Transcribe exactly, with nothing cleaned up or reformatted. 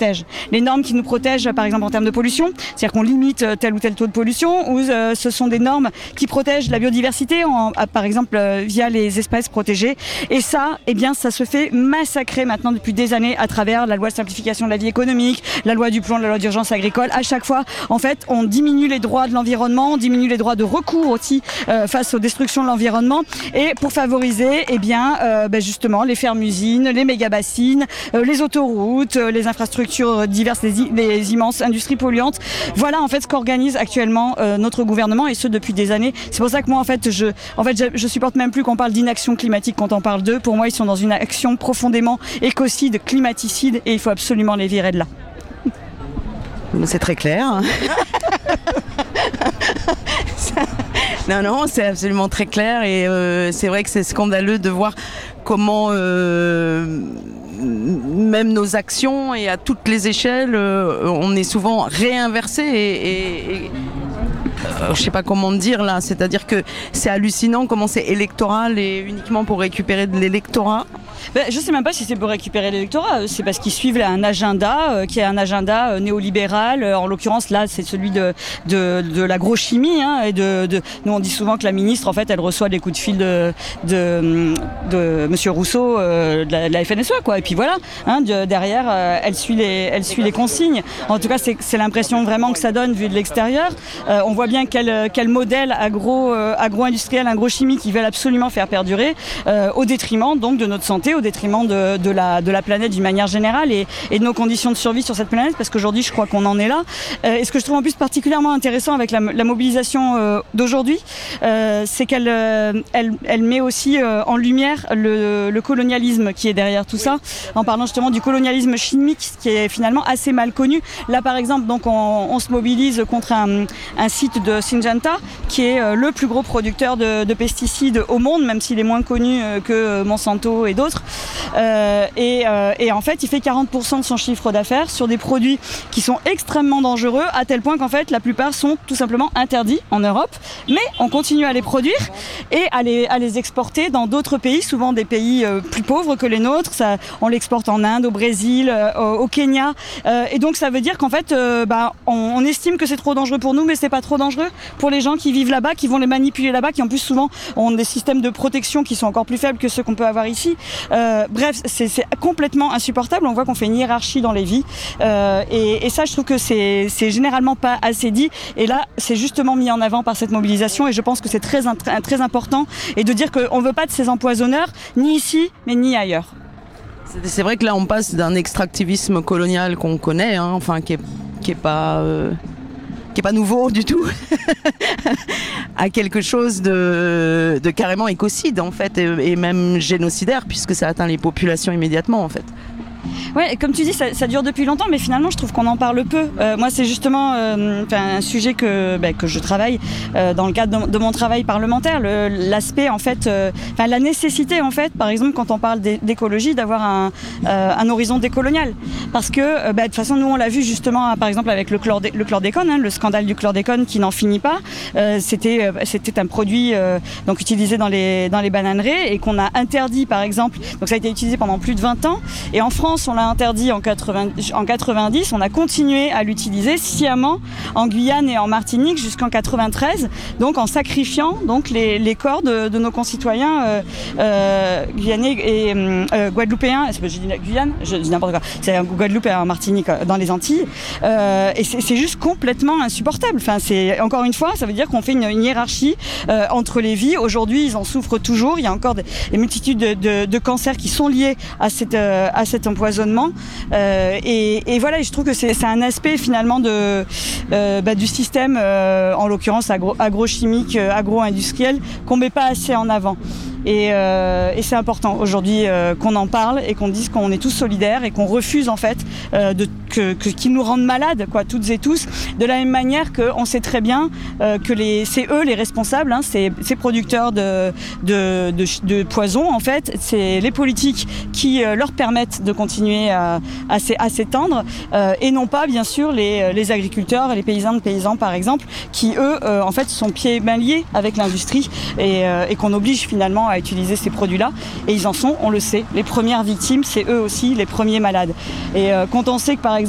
protègent. Les normes qui nous protègent, par exemple en termes de pollution, c'est-à-dire qu'on limite tel ou tel taux de pollution, ou euh, ce sont des normes qui protègent la biodiversité, en, par exemple euh, via les espèces protégées. Et ça, eh bien, ça se fait massacrer maintenant depuis des années à travers la loi de simplification de la vie économique, la loi du plomb, la loi d'urgence agricole. À chaque fois, en fait, on diminue les droits de l'environnement, on diminue les droits de recours aussi euh, face aux destructions de l'environnement, et pour favoriser, eh bien, euh, ben justement, les fermes-usines, les méga-bassines, euh, les autoroutes, euh, les infrastructures diverses, les, les immenses industries polluantes. Voilà en fait ce qu'organise actuellement euh, notre gouvernement, et ce depuis des années. C'est pour ça que moi, en fait, je, en fait, je, je supporte même plus qu'on parle d'inaction climatique quand on parle d'eux. Pour moi, ils sont dans une action profondément écocide, climaticide, et il faut absolument les virer de là. C'est très clair. Non, non, c'est absolument très clair, et euh, c'est vrai que c'est scandaleux de voir comment euh, même nos actions, et à toutes les échelles, euh, on est souvent réinversé, et, et, et euh, je sais pas comment dire là, c'est-à-dire que c'est hallucinant comment c'est électoral et uniquement pour récupérer de l'électorat. Ben, je ne sais même pas si c'est pour récupérer l'électorat, c'est parce qu'ils suivent là, un agenda euh, qui est un agenda euh, néolibéral. Euh, en l'occurrence, là, c'est celui de, de, de l'agrochimie. Hein, et de, de, nous, on dit souvent que la ministre, en fait, elle reçoit des coups de fil de, de, de M. Rousseau, euh, de, la, de la F N S E, quoi. Et puis voilà, hein, de, derrière, euh, elle, suit les, elle suit les consignes. En tout cas, c'est, c'est l'impression vraiment que ça donne vu de l'extérieur. Euh, on voit bien quel, quel modèle agro, euh, agro-industriel, agrochimique ils veulent absolument faire perdurer, euh, au détriment donc de notre santé, au détriment de, de, la, de la planète d'une manière générale, et, et de nos conditions de survie sur cette planète, parce qu'aujourd'hui je crois qu'on en est là. Euh, et ce que je trouve en plus particulièrement intéressant avec la, la mobilisation euh, d'aujourd'hui, euh, c'est qu'elle euh, elle, elle met aussi euh, en lumière le, le colonialisme qui est derrière tout ça, en parlant justement du colonialisme chimique qui est finalement assez mal connu. Là par exemple, donc on, on se mobilise contre un, un site de Syngenta qui est euh, le plus gros producteur de, de pesticides au monde, même s'il est moins connu euh, que Monsanto et d'autres. Euh, et, euh, et en fait, il fait quarante pour cent de son chiffre d'affaires sur des produits qui sont extrêmement dangereux, à tel point qu'en fait, la plupart sont tout simplement interdits en Europe. Mais on continue à les produire et à les, à les exporter dans d'autres pays, souvent des pays euh, plus pauvres que les nôtres. Ça, on l'exporte en Inde, au Brésil, euh, au, au Kenya. Euh, et donc, ça veut dire qu'en fait, euh, bah, on, on estime que c'est trop dangereux pour nous, mais c'est pas trop dangereux pour les gens qui vivent là-bas, qui vont les manipuler là-bas, qui en plus souvent ont des systèmes de protection qui sont encore plus faibles que ceux qu'on peut avoir ici. Euh, bref, c'est, c'est complètement insupportable. On voit qu'on fait une hiérarchie dans les vies. Euh, et, et ça, je trouve que c'est, c'est généralement pas assez dit. Et là, c'est justement mis en avant par cette mobilisation. Et je pense que c'est très, très important. Et de dire qu'on ne veut pas de ces empoisonneurs, ni ici, mais ni ailleurs. C'est vrai que là, on passe d'un extractivisme colonial qu'on connaît, hein, enfin, qui est, qui est pas... Euh... qui n'est pas nouveau du tout, à quelque chose de, de carrément écocide en fait, et, et même génocidaire, puisque ça atteint les populations immédiatement en fait. Ouais, comme tu dis, ça, ça dure depuis longtemps, mais finalement, je trouve qu'on en parle peu. Euh, moi, c'est justement euh, un sujet que, bah, que je travaille euh, dans le cadre de, de mon travail parlementaire. Le, l'aspect, en fait, euh, enfin, la nécessité, en fait, par exemple, quand on parle d'écologie, d'avoir un, euh, un horizon décolonial. Parce que, euh, bah, de toute façon, nous, on l'a vu justement, par exemple, avec le, chlordé, le chlordécone, hein, le scandale du chlordécone qui n'en finit pas. Euh, c'était, euh, c'était un produit euh, donc, utilisé dans les, dans les bananeraies et qu'on a interdit, par exemple. Donc, ça a été utilisé pendant plus de vingt ans. Et en France, on l'a interdit en, quatre-vingts, en quatre-vingt-dix, on a continué à l'utiliser sciemment en Guyane et en Martinique jusqu'en quatre-vingt-treize, donc en sacrifiant donc les, les corps de, de nos concitoyens euh, euh, guyanais et euh, guadeloupéens. Je dis Guyane, je dis n'importe quoi. C'est en Guadeloupe et en Martinique, dans les Antilles. Euh, et c'est, c'est juste complètement insupportable. Enfin, c'est encore une fois, ça veut dire qu'on fait une, une hiérarchie euh, entre les vies. Aujourd'hui, ils en souffrent toujours. Il y a encore des, des multitudes de, de, de cancers qui sont liés à cette euh, à cet empoisonnement. Euh, et, et voilà, et je trouve que c'est, c'est un aspect finalement de, euh, bah, du système, euh, en l'occurrence agro, agrochimique, euh, agro-industriel, qu'on ne met pas assez en avant. Et, euh, et c'est important aujourd'hui euh, qu'on en parle et qu'on dise qu'on est tous solidaires et qu'on refuse en fait euh, de, que, que, qu'ils nous rendent malades, quoi, toutes et tous. De la même manière qu'on sait très bien euh, que les, c'est eux les responsables, hein, c'est ces producteurs de, de, de, de poison en fait, c'est les politiques qui euh, leur permettent de continuer à, à, à s'étendre euh, et non pas bien sûr les, les agriculteurs, les paysans de paysans par exemple, qui eux euh, en fait sont pieds mains liés avec l'industrie et, euh, et qu'on oblige finalement à utiliser ces produits-là, et ils en sont, on le sait, les premières victimes, c'est eux aussi les premiers malades. Et euh, quand on sait que par